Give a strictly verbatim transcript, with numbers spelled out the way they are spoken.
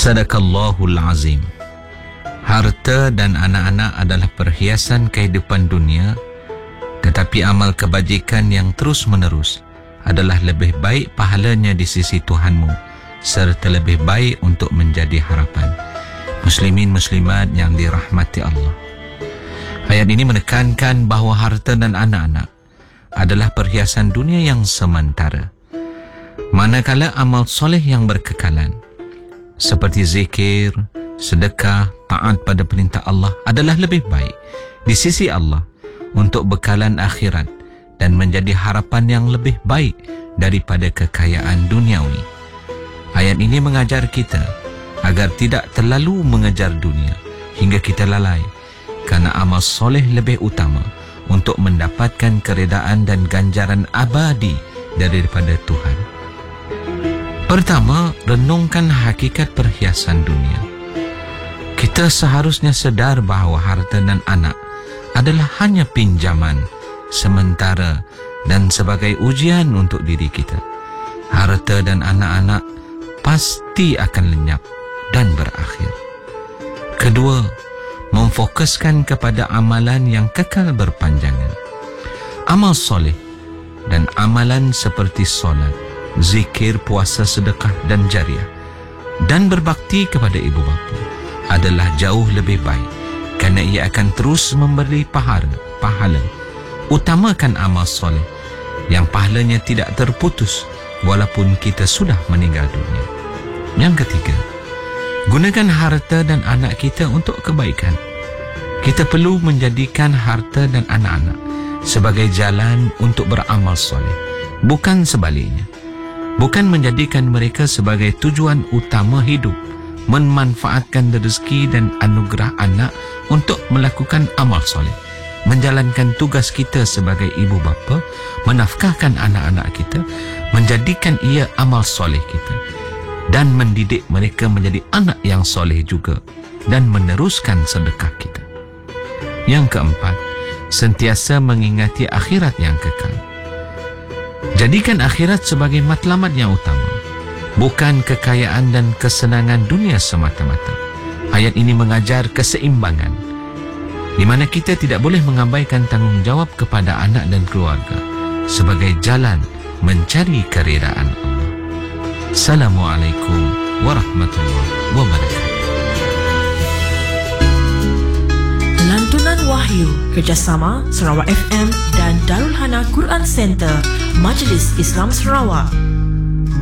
Sadaqallahul azim. Harta dan anak-anak adalah perhiasan kehidupan dunia, tetapi amal kebajikan yang terus-menerus adalah lebih baik pahalanya di sisi Tuhanmu, serta lebih baik untuk menjadi harapan. Muslimin muslimat yang dirahmati Allah. Ayat ini menekankan bahawa harta dan anak-anak adalah perhiasan dunia yang sementara, manakala amal soleh yang berkekalan seperti zikir, sedekah, taat pada perintah Allah adalah lebih baik di sisi Allah untuk bekalan akhirat dan menjadi harapan yang lebih baik daripada kekayaan duniawi. Ayat ini mengajar kita agar tidak terlalu mengejar dunia hingga kita lalai, kerana amal soleh lebih utama untuk mendapatkan keredaan dan ganjaran abadi daripada Tuhan. Pertama, renungkan hakikat perhiasan dunia. Kita seharusnya sedar bahawa harta dan anak adalah hanya pinjaman sementara dan sebagai ujian untuk diri kita. Harta dan anak-anak pasti akan lenyap dan berakhir. Kedua, memfokuskan kepada amalan yang kekal berpanjangan. Amal soleh dan amalan seperti solat, zikir, puasa, sedekah dan jariah dan berbakti kepada ibu bapa adalah jauh lebih baik, kerana ia akan terus memberi pahala. pahala. Utamakan amal soleh yang pahalanya tidak terputus walaupun kita sudah meninggal dunia. Yang ketiga, gunakan harta dan anak kita untuk kebaikan. Kita perlu menjadikan harta dan anak-anak sebagai jalan untuk beramal soleh, bukan sebaliknya. Bukan menjadikan mereka sebagai tujuan utama hidup, memanfaatkan rezeki dan anugerah anak untuk melakukan amal soleh, menjalankan tugas kita sebagai ibu bapa, menafkahkan anak-anak kita, menjadikan ia amal soleh kita, dan mendidik mereka menjadi anak yang soleh juga, dan meneruskan sedekah kita. Yang keempat, sentiasa mengingati akhirat yang kekal. Jadikan akhirat sebagai matlamat yang utama, bukan kekayaan dan kesenangan dunia semata-mata. Ayat ini mengajar keseimbangan, di mana kita tidak boleh mengabaikan tanggungjawab kepada anak dan keluarga sebagai jalan mencari keredaan Allah. Assalamualaikum warahmatullahi wabarakatuh. Lantunan Wahyu kerjasama Sarawak F M dan Darul Hana Quran Center, Majlis Islam Sarawak.